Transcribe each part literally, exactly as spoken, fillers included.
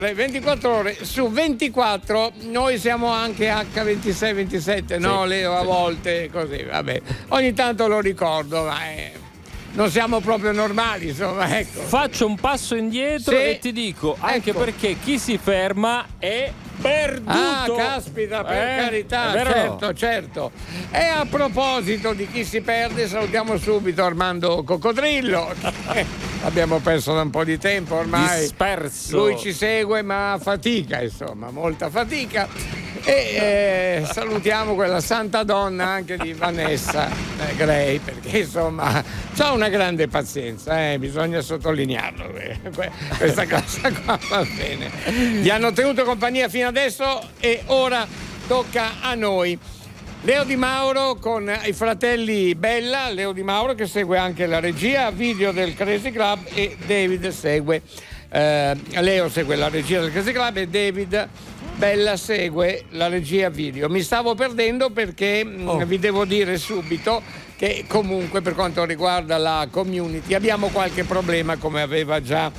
Le ventiquattro ore su ventiquattro, noi siamo anche acca ventisei ventisette, sì, no Leo, a volte così, vabbè, ogni tanto lo ricordo, ma è... non siamo proprio normali, insomma, ecco. Faccio un passo indietro, sì, e ti dico, anche ecco, perché chi si ferma è perduto. Ah, caspita, per eh, carità, certo, certo. E a proposito di chi si perde, salutiamo subito Armando Coccodrillo. Abbiamo perso da un po' di tempo ormai. Disperso. Lui ci segue, ma fatica, insomma, molta fatica. E eh, salutiamo quella santa donna anche di Vanessa eh, Gray, perché insomma c'ha una grande pazienza, eh, bisogna sottolinearlo, eh, questa cosa qua va bene. Gli hanno tenuto compagnia fino adesso e ora tocca a noi. Leo Di Mauro con i fratelli Bella, Leo Di Mauro che segue anche la regia video del Crazy Club e David segue eh, Leo segue la regia del Crazy Club e David Bella segue la regia video. Mi stavo perdendo perché oh. mh, vi devo dire subito che comunque per quanto riguarda la community abbiamo qualche problema, come aveva già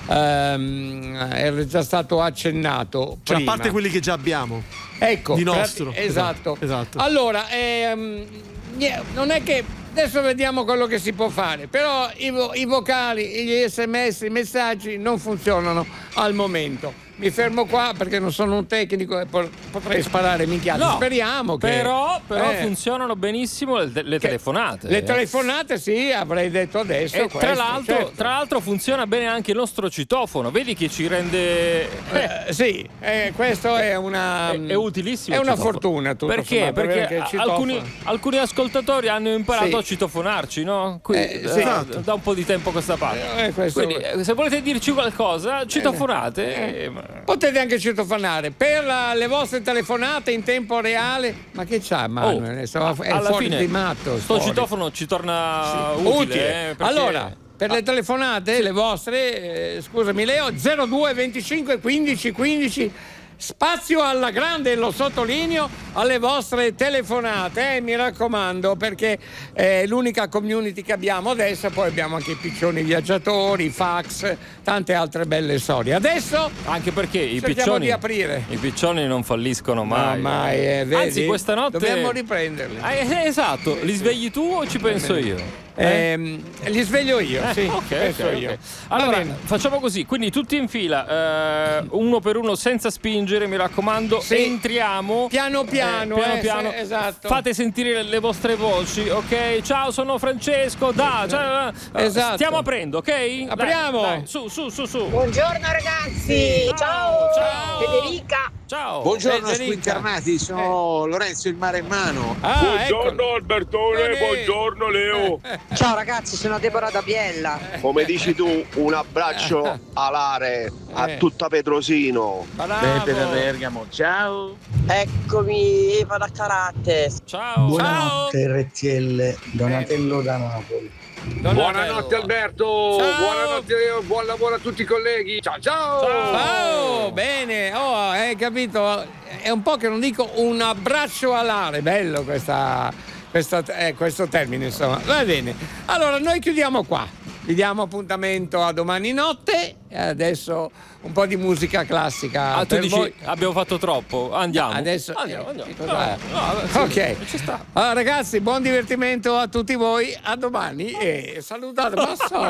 ehm, era già stato accennato cioè, prima. a parte quelli che già abbiamo, ecco, di nostro, esatto, esatto. Allora ehm, non è che adesso vediamo quello che si può fare, però i, vo- i vocali, gli sms, i messaggi non funzionano al momento. Mi fermo qua perché non sono un tecnico e potrei sparare minchiate. No, speriamo che però, però eh, funzionano benissimo le, le telefonate. Le telefonate sì, avrei detto adesso. E questo, tra, l'altro, certo. tra l'altro funziona bene anche il nostro citofono, vedi che ci rende eh, sì, eh, questo è una è, è utilissimo. È una citofono. fortuna tutto perché? sommato, Perché alcuni, alcuni ascoltatori hanno imparato sì. a citofonarci, no? Quindi, eh, sì. eh, da un po' di tempo a questa parte. Eh, questo... Quindi se volete dirci qualcosa, citofonate. Eh, eh. Potete anche citofonare per la, le vostre telefonate in tempo reale. Ma che c'ha Manuel? Oh, è alla fuori fine di matto. Sto fuori. Citofono ci torna sì. utile. utile. Eh, perché... Allora, per le telefonate, sì. le vostre, eh, scusami Leo, zero due venticinque quindici quindici. Spazio alla grande, lo sottolineo, alle vostre telefonate, eh, mi raccomando, perché è l'unica community che abbiamo adesso, poi abbiamo anche i piccioni viaggiatori, i fax, tante altre belle storie. Adesso anche perché i piccioni, di aprire. i piccioni non falliscono mai. No, mai eh, vedi? Anzi, questa notte dobbiamo riprenderli. Eh, esatto, li svegli tu o ci penso io? Eh? Eh, li sveglio io, sì, eh, okay, penso okay, io. Okay. Allora, facciamo così, quindi tutti in fila, eh, uno per uno senza spingere, mi raccomando, sì. entriamo piano piano, eh, piano, eh, piano. Sì, esatto. Fate sentire le, le vostre voci, ok? Ciao, sono Francesco, da, cioè, esatto. stiamo aprendo, ok? Apriamo. Dai, dai, su, su, su, su. Buongiorno ragazzi, ciao, ciao, ciao. Federica. Ciao. Buongiorno squincarnati, sono eh. Lorenzo il mare in mano. Ah, buongiorno ecco. Albertone, Buone. Buongiorno Leo. Ciao ragazzi, sono Deborah da Biella. Come dici tu, un abbraccio alare a tutta Petrosino. Beppe da Bergamo, ciao. Eccomi, Eva da Carate. Ciao. Buonanotte ciao. R T L, Donatello da Napoli. Donatello. Buonanotte Alberto, ciao. Buonanotte Leo, buon lavoro a tutti i colleghi. Ciao ciao. Ciao, ciao. Bene, oh, hai capito? È un po' che non dico un abbraccio alare, bello questa, questa, eh, questo termine, insomma. Va bene. Allora, noi chiudiamo qua. Vi diamo appuntamento a domani notte e adesso un po' di musica classica. Ah, tu per dici voi. Abbiamo fatto troppo, andiamo. Adesso andiamo, andiamo. Eh, No, no, sì, ok, ci sta. Allora, ragazzi, buon divertimento a tutti voi, a domani e salutate, ma so